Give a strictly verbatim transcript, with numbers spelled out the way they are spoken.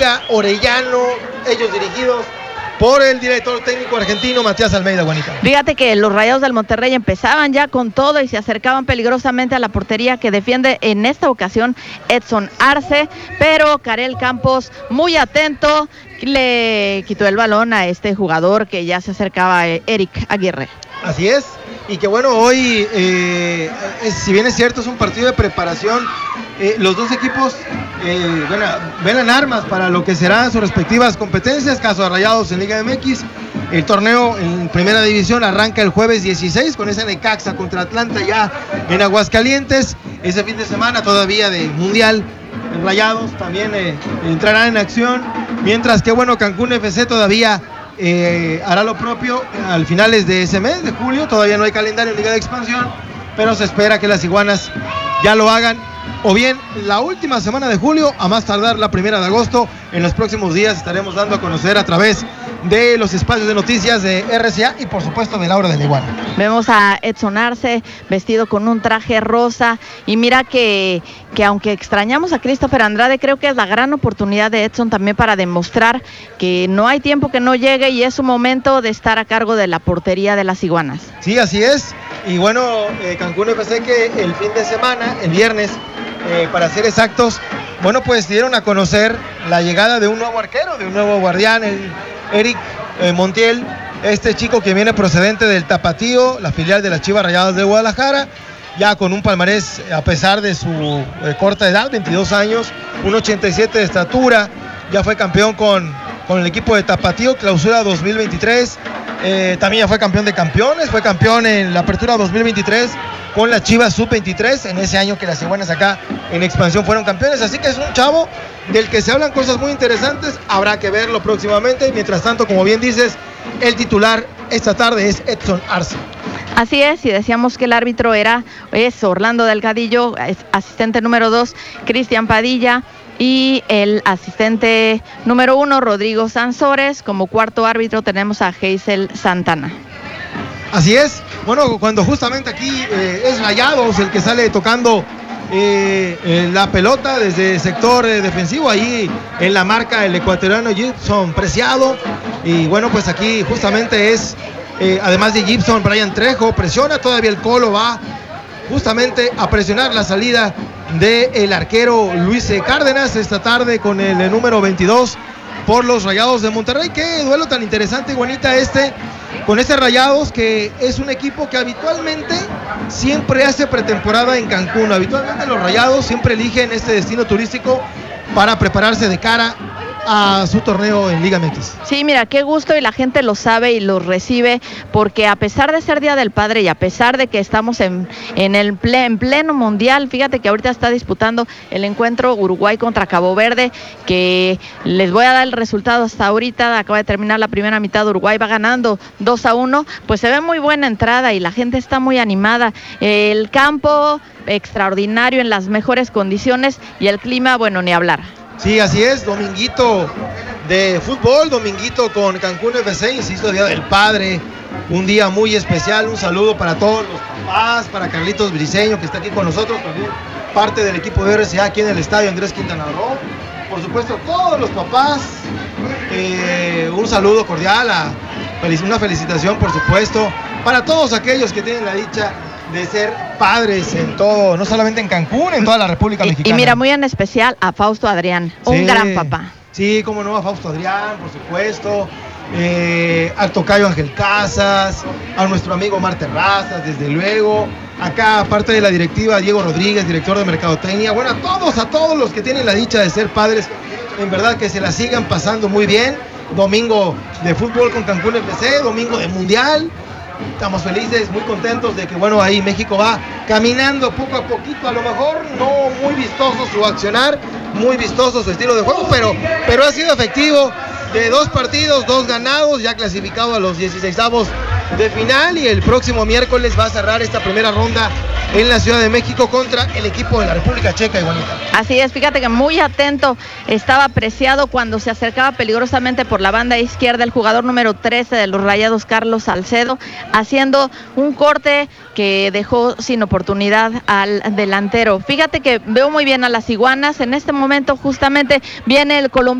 Liga Orellano, ellos dirigidos por el director técnico argentino Matías Almeida, Juanita. Fíjate que los Rayados del Monterrey empezaban ya con todo y se acercaban peligrosamente a la portería que defiende en esta ocasión Edson Arce, pero Karel Campos, muy atento, le quitó el balón a este jugador que ya se acercaba, Eric Aguirre. Así es, y que bueno, hoy, eh, es, si bien es cierto, es un partido de preparación, eh, los dos equipos eh, bueno, velan armas para lo que serán sus respectivas competencias. Caso de Rayados en Liga M X, el torneo en Primera División arranca el jueves dieciséis con ese Necaxa contra Atlanta ya en Aguascalientes. Ese fin de semana todavía de Mundial, Rayados también eh, entrarán en acción, mientras que bueno, Cancún F C todavía Eh, hará lo propio al finales de ese mes de julio. Todavía no hay calendario en Liga de Expansión, pero se espera que las Iguanas ya lo hagan, o bien la última semana de julio, a más tardar la primera de agosto. En los próximos días estaremos dando a conocer a través de los espacios de noticias de R C A y por supuesto de la hora de la Iguana. Vemos a Edson Arce vestido con un traje rosa, y mira que, que aunque extrañamos a Christopher Andrade, creo que es la gran oportunidad de Edson también para demostrar que no hay tiempo que no llegue y es su momento de estar a cargo de la portería de las Iguanas. Sí, así es, y bueno, eh, Cancún F C que el fin de semana, el viernes, eh, para ser exactos, bueno, pues dieron a conocer la llegada de un nuevo arquero, de un nuevo guardián, el Eric eh, Montiel, este chico que viene procedente del Tapatío, la filial de las Chivas Rayadas de Guadalajara, ya con un palmarés a pesar de su eh, corta edad, veintidós años, uno ochenta y siete de estatura, ya fue campeón con, con el equipo de Tapatío, clausura dos mil veintitrés, eh, también ya fue campeón de campeones, fue campeón en la apertura dos mil veintitrés con las Chivas sub veintitrés, en ese año que las Iguanas acá en expansión fueron campeones, así que es un chavo del que se hablan cosas muy interesantes, habrá que verlo próximamente. Mientras tanto, como bien dices, el titular esta tarde es Edson Arce. Así es, y decíamos que el árbitro era es Orlando Delgadillo, asistente número dos, Cristian Padilla, y el asistente número uno, Rodrigo Sansores. Como cuarto árbitro tenemos a Geisel Santana. Así es, bueno, cuando justamente aquí eh, es Rayados el que sale tocando eh, eh, la pelota desde el sector eh, defensivo, ahí en la marca el ecuatoriano Gibson Preciado, y bueno, pues aquí justamente es, eh, además de Gibson, Brian Trejo presiona, todavía el Colo va justamente a presionar la salida del arquero Luis Cárdenas esta tarde con el, el número veintidós por los Rayados de Monterrey. Qué duelo tan interesante, Juanita, este con este Rayados, que es un equipo que habitualmente siempre hace pretemporada en Cancún. Habitualmente los Rayados siempre eligen este destino turístico para prepararse de cara a su torneo en Liga M X. Sí, mira, qué gusto, y la gente lo sabe y lo recibe, porque a pesar de ser Día del Padre y a pesar de que estamos en, en el ple, en pleno mundial, fíjate que ahorita está disputando el encuentro Uruguay contra Cabo Verde, que les voy a dar el resultado hasta ahorita, acaba de terminar la primera mitad, Uruguay va ganando dos a uno, pues se ve muy buena entrada y la gente está muy animada, el campo extraordinario en las mejores condiciones y el clima, bueno, ni hablar. Sí, así es, dominguito de fútbol, dominguito con Cancún F C, insisto, Día del Padre, un día muy especial. Un saludo para todos los papás, para Carlitos Briceño, que está aquí con nosotros, también parte del equipo de R C A aquí en el estadio Andrés Quintana Roo. Por supuesto, todos los papás, eh, un saludo cordial, a, una felicitación, por supuesto, para todos aquellos que tienen la dicha de ser padres en todo, no solamente en Cancún, en toda la República y, Mexicana. Y mira, muy en especial a Fausto Adrián, sí, un gran papá. Sí, como no, a Fausto Adrián, por supuesto, eh, al tocayo Ángel Casas, a nuestro amigo Omar Terrazas, desde luego, acá parte de la directiva Diego Rodríguez, director de Mercadotecnia, bueno, a todos, a todos los que tienen la dicha de ser padres, en verdad que se la sigan pasando muy bien. Domingo de fútbol con Cancún F C, domingo de Mundial. Estamos felices, muy contentos de que, bueno, ahí México va caminando poco a poquito, a lo mejor no muy vistoso su accionar, muy vistoso su estilo de juego, pero, pero ha sido efectivo, de dos partidos, dos ganados, ya clasificado a los dieciseisavos de final, y el próximo miércoles va a cerrar esta primera ronda en la Ciudad de México contra el equipo de la República Checa, Iguanita. Así es, fíjate que muy atento estaba Preciado cuando se acercaba peligrosamente por la banda izquierda el jugador número trece de los Rayados, Carlos Salcedo, haciendo un corte que dejó sin oportunidad al delantero. Fíjate que veo muy bien a las Iguanas, en este momento justamente viene el colombiano